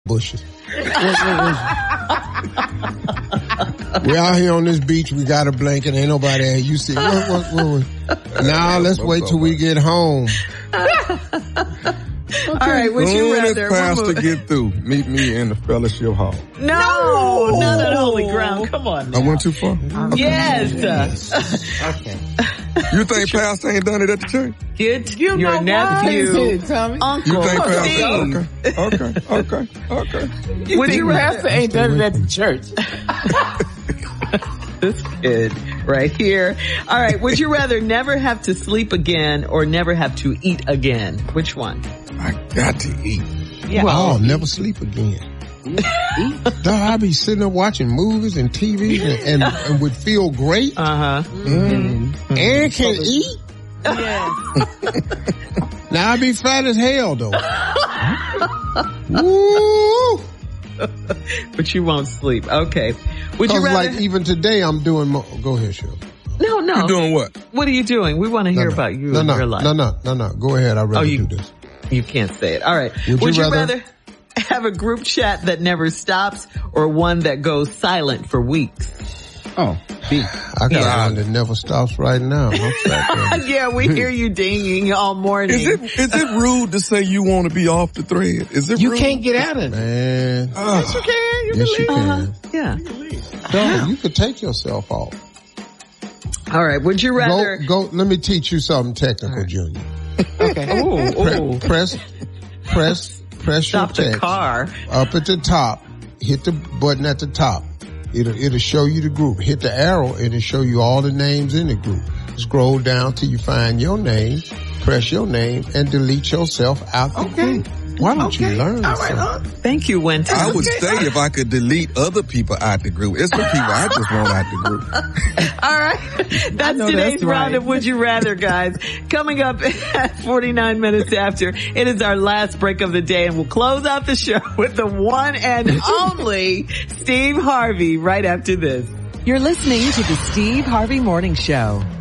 bushes. We out here on this beach. We got a blanket. Ain't nobody there. You see, what? Now let's wait till we get home. Okay. All right, would you rather? Soon as Pastor get through, meet me in the fellowship hall. No, not on holy ground. Come on now. I went too far? Okay. Yes. Okay. You think Pastor ain't done it at the church? Get your nephew, Uncle Steve. Okay. Would you Pastor ain't done it at the church? This kid right here. All right, would you rather never have to sleep again or never have to eat again? Which one? I got to eat. Yeah. Well, I'll never sleep again. Dog, I be sitting there watching movies and TV and would feel great. Uh-huh. And can eat. Yes. Now I be fat as hell though. Woo! But you won't sleep. Okay. Would you rather? Like even today I'm doing go ahead, Shirley. No. You doing what? What are you doing? We want to hear about you in your life. No. Go ahead. I'd rather do this. You can't say it. All right. Would you rather have a group chat that never stops or one that goes silent for weeks? Oh, B. I got one that never stops right now. Yeah, we hear you dinging all morning. Is it rude to say you want to be off the thread? Is it You rude? Can't get out of it. Man. Yes, you can. You can. Yeah. No, you could take yourself off. All right. Would you rather go? Let me teach you something technical, Junior. Okay. Ooh. Press Stop your text the car. up at the top. Hit the button at the top. It'll show you the group. Hit the arrow and it'll show you all the names in the group. Scroll down till you find your name. Press your name and delete yourself out the group. Why don't you learn something? Thank you, Winter. I would stay if I could delete other people out the group. It's the people I just want out the group. All right. That's today's round of Would You Rather, guys. Coming up at 49 minutes after, it is our last break of the day, and we'll close out the show with the one and only Steve Harvey right after this. You're listening to the Steve Harvey Morning Show.